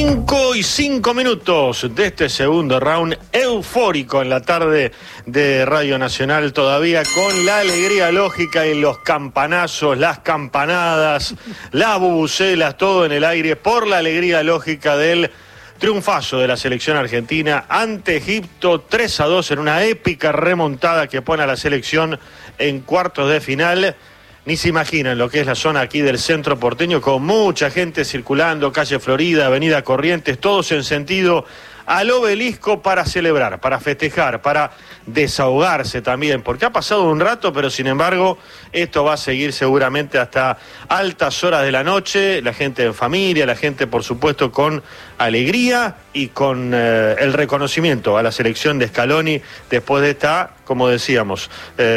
5:05 de este segundo round eufórico en la tarde de Radio Nacional, todavía con la alegría lógica y los campanazos, las campanadas, las bubucelas, todo en el aire por la alegría lógica del triunfazo de la selección argentina ante Egipto 3-2 en una épica remontada que pone a la selección en cuartos de final. Ni se imaginan lo que es la zona aquí del centro porteño, con mucha gente circulando, calle Florida, avenida Corrientes, todos en sentido al Obelisco para celebrar, para festejar, para desahogarse también, porque ha pasado un rato, pero sin embargo esto va a seguir seguramente hasta altas horas de la noche, la gente en familia, la gente por supuesto con alegría y con el reconocimiento a la selección de Scaloni después de esta, como decíamos,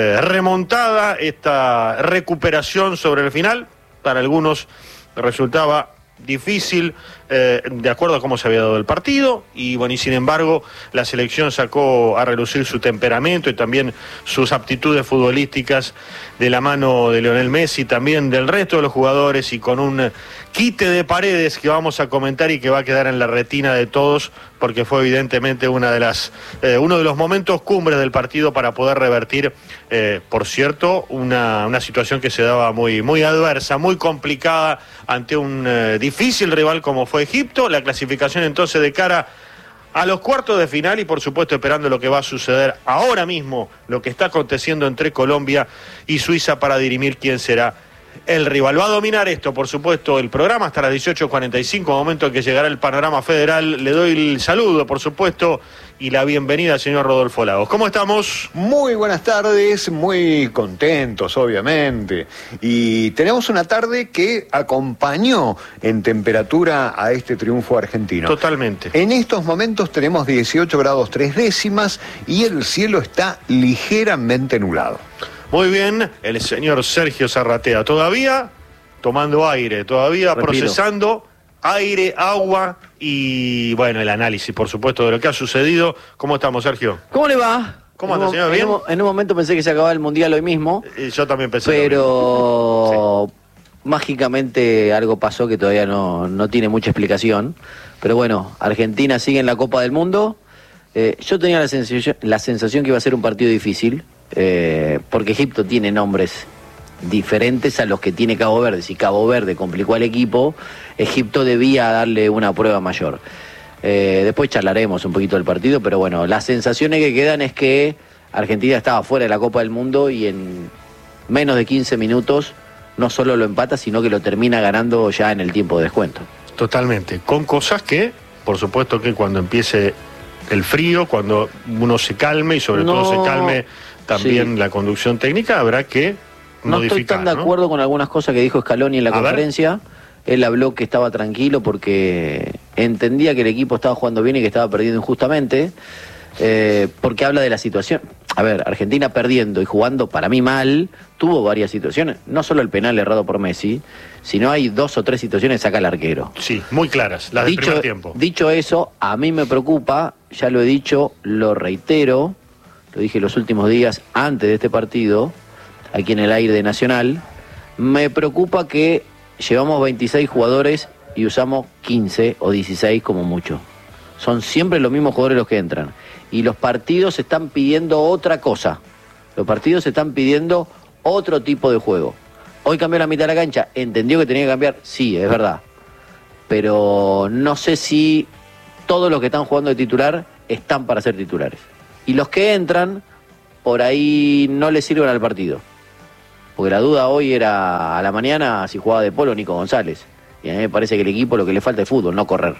remontada, esta recuperación sobre el final. Para algunos resultaba difícil, de acuerdo a cómo se había dado el partido, y bueno, y sin embargo la selección sacó a relucir su temperamento y también sus aptitudes futbolísticas de la mano de Lionel Messi, también del resto de los jugadores, y con un quite de Paredes que vamos a comentar y que va a quedar en la retina de todos, porque fue evidentemente uno de los momentos cumbres del partido para poder revertir, por cierto, una situación que se daba muy, muy adversa, muy complicada ante un difícil rival como fue Egipto. La clasificación entonces de cara a los cuartos de final y por supuesto esperando lo que va a suceder ahora mismo, lo que está aconteciendo entre Colombia y Suiza para dirimir quién será el rival. Va a dominar esto, por supuesto, el programa hasta las 18:45, momento en que llegará el panorama federal. Le doy el saludo, por supuesto, y la bienvenida al señor Rodolfo Lagos. ¿Cómo estamos? Muy buenas tardes, muy contentos, obviamente. Y tenemos una tarde que acompañó en temperatura a este triunfo argentino. Totalmente. En estos momentos tenemos 18 grados 3 décimas y el cielo está ligeramente nublado. Muy bien, el señor Sergio Zarratea, todavía tomando aire, todavía Respiro. procesando aire, agua y, bueno, el análisis, por supuesto, de lo que ha sucedido. ¿Cómo estamos, Sergio? ¿Cómo le va? ¿Cómo anda, señor? ¿Bien? En un momento pensé que se acababa el Mundial hoy mismo, Yo también pensé. pero mágicamente algo pasó que todavía no tiene mucha explicación. Pero bueno, Argentina sigue en la Copa del Mundo. Yo tenía la sensación que iba a ser un partido difícil, porque Egipto tiene nombres diferentes a los que tiene Cabo Verde. Si Cabo Verde complicó al equipo, Egipto debía darle una prueba mayor. Después charlaremos un poquito del partido, pero bueno, las sensaciones que quedan es que Argentina estaba fuera de la Copa del Mundo y en menos de 15 minutos no solo lo empata, sino que lo termina ganando ya en el tiempo de descuento. Totalmente, con cosas que, por supuesto que cuando empiece el frío, cuando uno se calme y sobre todo se calme también la conducción técnica, habrá que no estoy tan de acuerdo con algunas cosas que dijo Scaloni en la conferencia. Él habló que estaba tranquilo porque entendía que el equipo estaba jugando bien y que estaba perdiendo injustamente, porque habla de la situación. A ver, Argentina perdiendo y jugando para mí mal, tuvo varias situaciones, no solo el penal errado por Messi, sino hay 2 o 3 situaciones que saca el arquero. Sí, muy claras, las del primer tiempo. Dicho eso, a mí me preocupa, ya lo he dicho, lo reitero, lo dije los últimos días antes de este partido, aquí en el aire de Nacional, me preocupa que llevamos 26 jugadores y usamos 15 o 16 como mucho. Son siempre los mismos jugadores los que entran. Y los partidos están pidiendo otra cosa. Los partidos están pidiendo otro tipo de juego. Hoy cambió la mitad de la cancha. ¿Entendió que tenía que cambiar? Sí, es verdad. Pero no sé si todos los que están jugando de titular están para ser titulares. Y los que entran, por ahí no les sirven al partido. Porque la duda hoy era a la mañana si jugaba de polo Nico González. Y a mí me parece que el equipo lo que le falta es fútbol, no correr.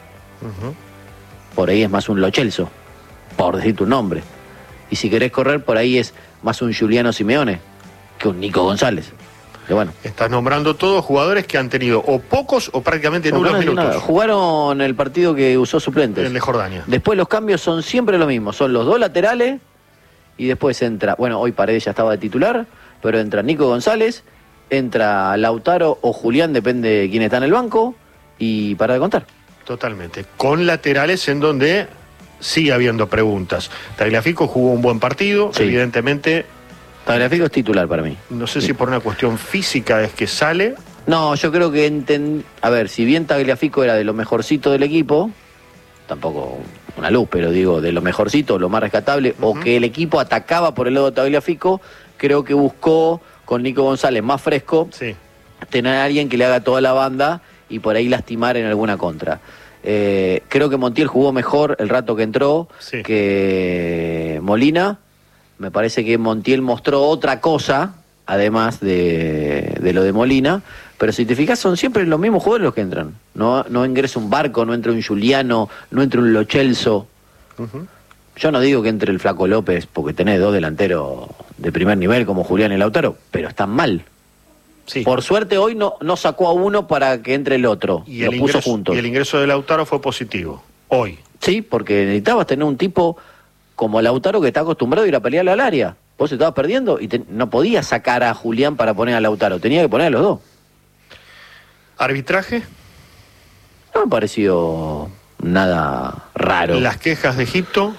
Por ahí es más un Lo Celso, por decir tu nombre. Y si querés correr, por ahí es más un Juliano Simeone que un Nico González. Pero bueno. Estás nombrando todos jugadores que han tenido o pocos o prácticamente nulos minutos. Jugaron el partido que usó suplentes. El de Jordania. Después los cambios son siempre los mismos. Son los 2 laterales y después entra... Bueno, hoy Paredes ya estaba de titular, pero entra Nico González, entra Lautaro o Julián, depende de quién está en el banco, y para de contar. Totalmente. Con laterales en donde sigue habiendo preguntas. Tagliafico jugó un buen partido, sí. Evidentemente. Tagliafico es titular para mí. No sé si por una cuestión física es que sale. No, yo creo que a ver, si bien Tagliafico era de lo mejorcito del equipo, tampoco una luz, pero digo, de lo mejorcito, lo más rescatable, o que el equipo atacaba por el lado de Tagliafico, creo que buscó con Nico González más fresco, Sí. tener a alguien que le haga toda la banda y por ahí lastimar en alguna contra. Creo que Montiel jugó mejor el rato que entró Sí. que Molina. Me parece que Montiel mostró otra cosa, además de lo de Molina. Pero si te fijas, son siempre los mismos jugadores los que entran. No ingresa un Barco, no entra un Giuliano, no entra un Lo Celso. Yo no digo que entre el Flaco López, porque tenés dos delanteros de primer nivel como Julián y Lautaro, pero están mal. Sí. Por suerte hoy no sacó a uno para que entre el otro. Y Lo puso juntos. Y el ingreso de Lautaro fue positivo. Hoy. Sí, porque necesitabas tener un tipo como Lautaro que está acostumbrado a ir a pelear al área. Vos estabas perdiendo y no podías sacar a Julián para poner a Lautaro. Tenía que poner a los dos. ¿Arbitraje? No me pareció nada raro. Las quejas de Egipto.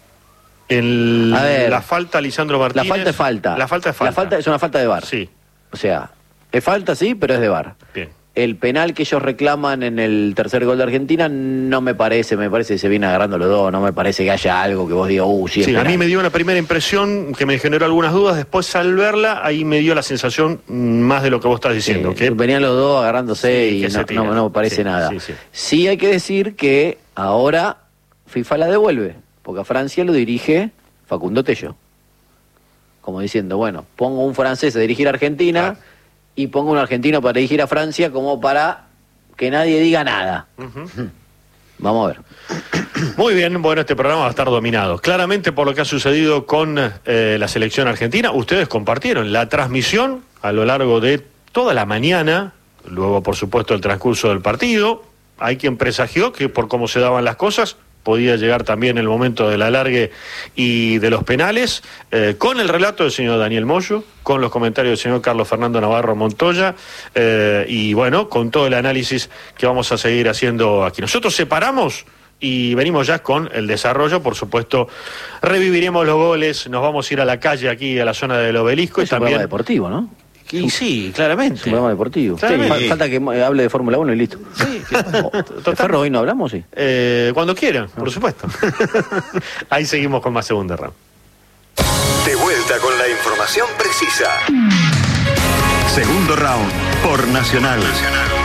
A ver, la falta a Lisandro Martínez. La falta es falta. La falta es falta. La falta es una falta de VAR. Sí. O sea, es falta sí, pero es de VAR. Bien. El penal que ellos reclaman en el tercer gol de Argentina no me parece que se viene agarrando los dos, no me parece que haya algo que vos digas, sí, es Sí, a penal. mí me dio una primera impresión que me generó algunas dudas, después al verla, ahí me dio la sensación más de lo que vos estás diciendo. Que Venían los dos agarrándose Sí, y que se tiran. no me parece Sí, nada. sí, sí. Sí hay que decir que ahora FIFA la devuelve, porque a Francia lo dirige Facundo Tello. Como diciendo, bueno, pongo un francés a dirigir a Argentina y pongo un argentino para dirigir a Francia como para que nadie diga nada. Vamos a ver. Muy bien, bueno, este programa va a estar dominado claramente por lo que ha sucedido con la selección argentina. Ustedes compartieron la transmisión a lo largo de toda la mañana, luego por supuesto el transcurso del partido. Hay quien presagió que por cómo se daban las cosas podía llegar también el momento del alargue y de los penales, con el relato del señor Daniel Moyo, con los comentarios del señor Carlos Fernando Navarro Montoya, y bueno, con todo el análisis que vamos a seguir haciendo aquí. Nosotros separamos y venimos ya con el desarrollo, por supuesto, reviviremos los goles, nos vamos a ir a la calle aquí, a la zona del Obelisco. Es y un también programa deportivo, ¿no? Y sí, claramente. Es un programa deportivo. Claramente. Sí, falta que hable de Fórmula 1 y listo. Sí, ¿De Ferro hoy no hablamos? Sí. Cuando quieran, por supuesto. Ahí seguimos con más segunda round. De vuelta con la información precisa. Segundo round por Nacional.